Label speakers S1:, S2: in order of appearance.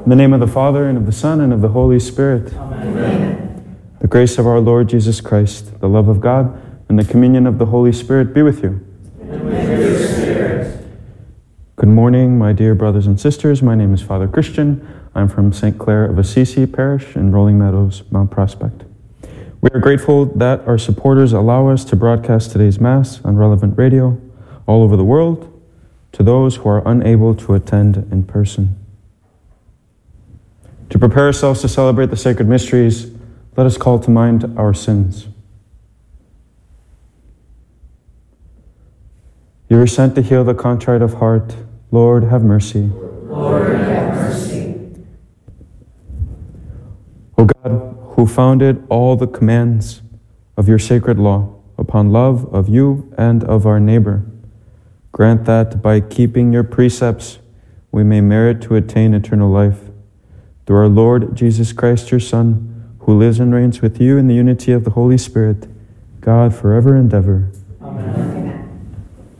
S1: In the name of the Father, and of the Son, and of the Holy Spirit.
S2: Amen.
S1: The grace of our Lord Jesus Christ, the love of God, and the communion of the Holy Spirit be with you.
S2: And with your spirit.
S1: Good morning, my dear brothers and sisters. My name is Father Christian. I'm from St. Clare of Assisi Parish in Rolling Meadows, Mount Prospect. We are grateful that our supporters allow us to broadcast today's Mass on Relevant Radio all over the world to those who are unable to attend in person. To prepare ourselves to celebrate the sacred mysteries, let us call to mind our sins. You were sent to heal the contrite of heart. Lord, have mercy.
S2: Lord, have mercy.
S1: O God, who founded all the commands of your sacred law upon love of you and of our neighbor, grant that by keeping your precepts we may merit to attain eternal life. Through our Lord Jesus Christ, your Son, who lives and reigns with you in the unity of the Holy Spirit, God forever and ever.